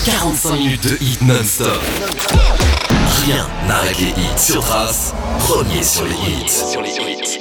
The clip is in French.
45 minutes de hit non-stop. Rien n'arrête les hits sur Trace, premier sur les hits.